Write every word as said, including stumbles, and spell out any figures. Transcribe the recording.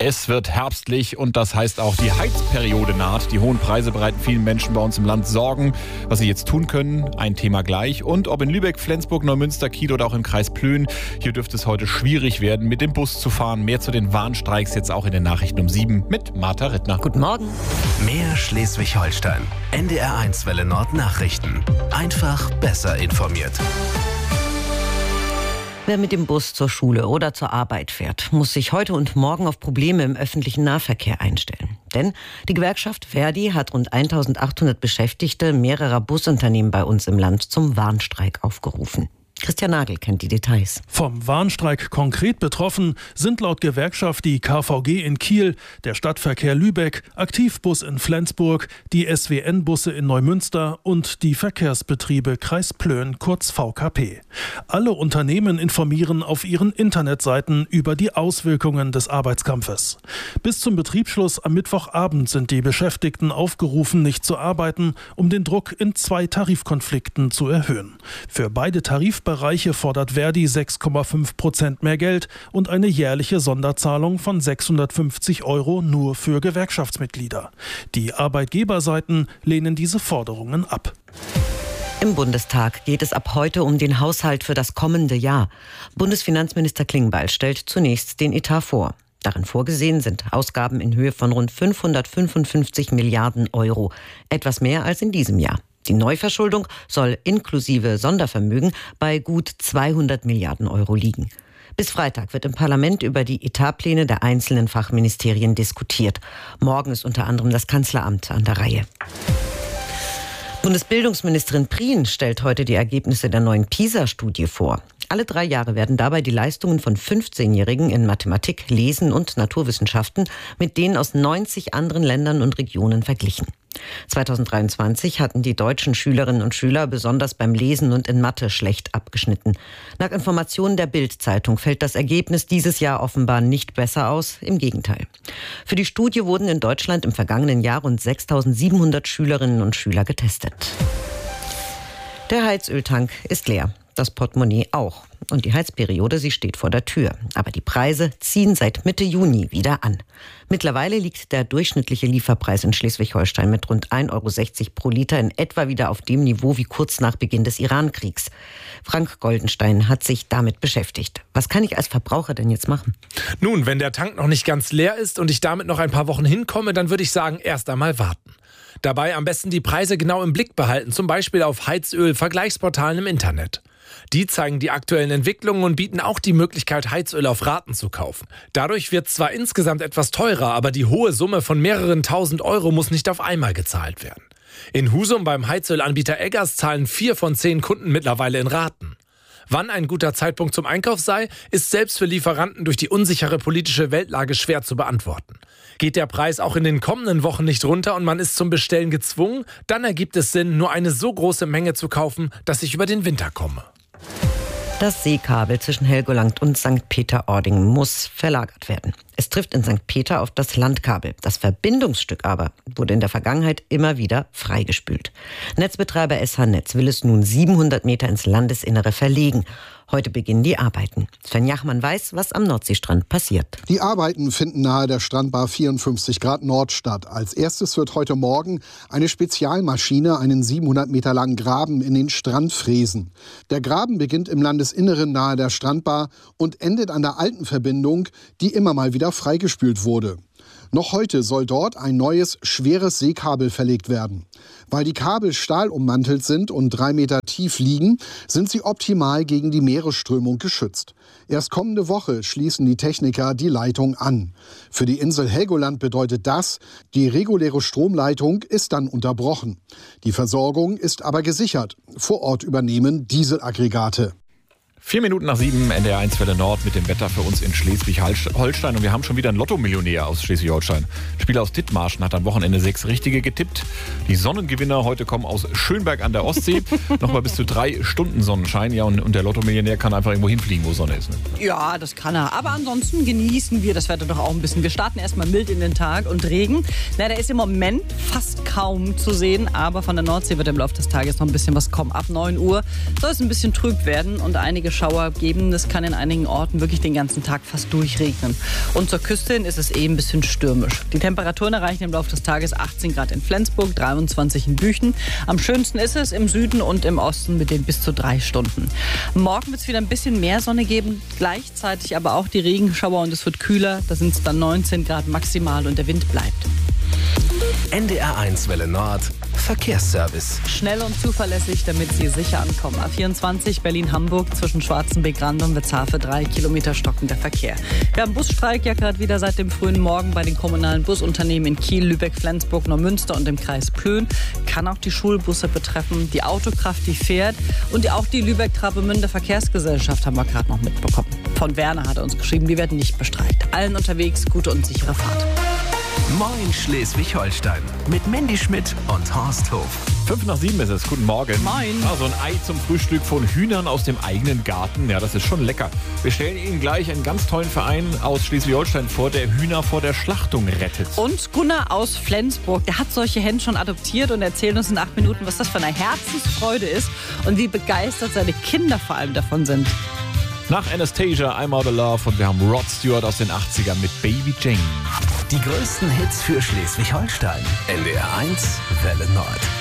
Es wird herbstlich und das heißt auch, die Heizperiode naht. Die hohen Preise bereiten vielen Menschen bei uns im Land Sorgen. Was sie jetzt tun können, ein Thema gleich. Und ob in Lübeck, Flensburg, Neumünster, Kiel oder auch im Kreis Plön, hier dürfte es heute schwierig werden, mit dem Bus zu fahren. Mehr zu den Warnstreiks jetzt auch in den Nachrichten um sieben mit Martha Rittner. Guten Morgen. Mehr Schleswig-Holstein. N D R eins Welle Nord Nachrichten. Einfach besser informiert. Wer mit dem Bus zur Schule oder zur Arbeit fährt, muss sich heute und morgen auf Probleme im öffentlichen Nahverkehr einstellen. Denn die Gewerkschaft Verdi hat rund eintausendachthundert Beschäftigte mehrerer Busunternehmen bei uns im Land zum Warnstreik aufgerufen. Christian Nagel kennt die Details. Vom Warnstreik konkret betroffen sind laut Gewerkschaft die K V G in Kiel, der Stadtverkehr Lübeck, Aktivbus in Flensburg, die S W N-Busse in Neumünster und die Verkehrsbetriebe Kreis Plön, kurz V K P. Alle Unternehmen informieren auf ihren Internetseiten über die Auswirkungen des Arbeitskampfes. Bis zum Betriebsschluss am Mittwochabend sind die Beschäftigten aufgerufen, nicht zu arbeiten, um den Druck in zwei Tarifkonflikten zu erhöhen. Für beide Tarifbereiche Bereiche fordert Verdi sechs Komma fünf Prozent mehr Geld und eine jährliche Sonderzahlung von sechshundertfünfzig Euro nur für Gewerkschaftsmitglieder. Die Arbeitgeberseiten lehnen diese Forderungen ab. Im Bundestag geht es ab heute um den Haushalt für das kommende Jahr. Bundesfinanzminister Klingbeil stellt zunächst den Etat vor. Darin vorgesehen sind Ausgaben in Höhe von rund fünfhundertfünfundfünfzig Milliarden Euro, etwas mehr als in diesem Jahr. Die Neuverschuldung soll inklusive Sondervermögen bei gut zweihundert Milliarden Euro liegen. Bis Freitag wird im Parlament über die Etatpläne der einzelnen Fachministerien diskutiert. Morgen ist unter anderem das Kanzleramt an der Reihe. Bundesbildungsministerin Prien stellt heute die Ergebnisse der neuen PISA-Studie vor. Alle drei Jahre werden dabei die Leistungen von fünfzehnjährigen in Mathematik, Lesen und Naturwissenschaften mit denen aus neunzig anderen Ländern und Regionen verglichen. zweitausenddreiundzwanzig hatten die deutschen Schülerinnen und Schüler besonders beim Lesen und in Mathe schlecht abgeschnitten. Nach Informationen der Bild-Zeitung fällt das Ergebnis dieses Jahr offenbar nicht besser aus, im Gegenteil. Für die Studie wurden in Deutschland im vergangenen Jahr rund sechstausendsiebenhundert Schülerinnen und Schüler getestet. Der Heizöltank ist leer. Das Portemonnaie auch. Und die Heizperiode, sie steht vor der Tür. Aber die Preise ziehen seit Mitte Juni wieder an. Mittlerweile liegt der durchschnittliche Lieferpreis in Schleswig-Holstein mit rund ein Euro sechzig pro Liter in etwa wieder auf dem Niveau wie kurz nach Beginn des Iran-Kriegs. Frank Goldenstein hat sich damit beschäftigt. Was kann ich als Verbraucher denn jetzt machen? Nun, wenn der Tank noch nicht ganz leer ist und ich damit noch ein paar Wochen hinkomme, dann würde ich sagen, erst einmal warten. Dabei am besten die Preise genau im Blick behalten, zum Beispiel auf Heizöl-Vergleichsportalen im Internet. Die zeigen die aktuellen Entwicklungen und bieten auch die Möglichkeit, Heizöl auf Raten zu kaufen. Dadurch wird zwar insgesamt etwas teurer, aber die hohe Summe von mehreren tausend Euro muss nicht auf einmal gezahlt werden. In Husum beim Heizölanbieter Eggers zahlen vier von zehn Kunden mittlerweile in Raten. Wann ein guter Zeitpunkt zum Einkauf sei, ist selbst für Lieferanten durch die unsichere politische Weltlage schwer zu beantworten. Geht der Preis auch in den kommenden Wochen nicht runter und man ist zum Bestellen gezwungen, dann ergibt es Sinn, nur eine so große Menge zu kaufen, dass ich über den Winter komme. Das Seekabel zwischen Helgoland und Sankt Peter-Ording muss verlagert werden. Es trifft in Sankt Peter auf das Landkabel. Das Verbindungsstück aber wurde in der Vergangenheit immer wieder freigespült. Netzbetreiber S H-Netz will es nun siebenhundert Meter ins Landesinnere verlegen. Heute beginnen die Arbeiten. Sven Jachmann weiß, was am Nordseestrand passiert. Die Arbeiten finden nahe der Strandbar vierundfünfzig Grad Nord statt. Als erstes wird heute Morgen eine Spezialmaschine einen siebenhundert Meter langen Graben in den Strand fräsen. Der Graben beginnt im Landesinneren nahe der Strandbar und endet an der alten Verbindung, die immer mal wieder freigespült wurde. Noch heute soll dort ein neues, schweres Seekabel verlegt werden. Weil die Kabel stahlummantelt sind und drei Meter tief liegen, sind sie optimal gegen die Meeresströmung geschützt. Erst kommende Woche schließen die Techniker die Leitung an. Für die Insel Helgoland bedeutet das, die reguläre Stromleitung ist dann unterbrochen. Die Versorgung ist aber gesichert. Vor Ort übernehmen Dieselaggregate. Vier Minuten nach sieben, N D R eins Welle Nord mit dem Wetter für uns in Schleswig-Holstein. Und wir haben schon wieder einen Lotto-Millionär aus Schleswig-Holstein. Ein Spieler aus Dithmarschen hat am Wochenende sechs Richtige getippt. Die Sonnengewinner heute kommen aus Schönberg an der Ostsee. Nochmal bis zu drei Stunden Sonnenschein. Ja, und, und der Lotto-Millionär kann einfach irgendwo hinfliegen, wo Sonne ist. Ne? Ja, das kann er. Aber ansonsten genießen wir das Wetter doch auch ein bisschen. Wir starten erstmal mild in den Tag und Regen. Na, der ist im Moment fast kaum zu sehen. Aber von der Nordsee wird im Laufe des Tages noch ein bisschen was kommen. Ab neun Uhr soll es ein bisschen trüb werden und einige einige Schauer geben. Es kann in einigen Orten wirklich den ganzen Tag fast durchregnen. Und zur Küste hin ist es eh ein bisschen stürmisch. Die Temperaturen erreichen im Laufe des Tages achtzehn Grad in Flensburg, dreiundzwanzig in Büchen. Am schönsten ist es im Süden und im Osten mit den bis zu drei Stunden. Morgen wird es wieder ein bisschen mehr Sonne geben, gleichzeitig aber auch die Regenschauer und es wird kühler. Da sind es dann neunzehn Grad maximal und der Wind bleibt. N D R eins Welle Nord Verkehrsservice. Schnell und zuverlässig, damit Sie sicher ankommen. A vierundzwanzig Berlin-Hamburg zwischen Schwarzenbeck-Rand und Witzhafe, drei Kilometer stockender Verkehr. Wir haben Busstreik ja gerade wieder seit dem frühen Morgen bei den kommunalen Busunternehmen in Kiel, Lübeck, Flensburg, Neumünster und im Kreis Plön. Kann auch die Schulbusse betreffen, die Autokraft, die fährt und auch die Lübeck-Travemünde Verkehrsgesellschaft haben wir gerade noch mitbekommen. Von Werner hat er uns geschrieben, die werden nicht bestreikt. Allen unterwegs gute und sichere Fahrt. Moin Schleswig-Holstein mit Mandy Schmidt und Horst Hof. Fünf nach sieben ist es. Guten Morgen. Moin. Also ein Ei zum Frühstück von Hühnern aus dem eigenen Garten. Ja, das ist schon lecker. Wir stellen Ihnen gleich einen ganz tollen Verein aus Schleswig-Holstein vor, der Hühner vor der Schlachtung rettet. Und Gunnar aus Flensburg, der hat solche Hens schon adoptiert und erzählt uns in acht Minuten, was das für eine Herzensfreude ist und wie begeistert seine Kinder vor allem davon sind. Nach Anastasia, I'm Out of Love und wir haben Rod Stewart aus den achtzigern mit Baby Jane. Die größten Hits für Schleswig-Holstein. N D R eins Welle Nord.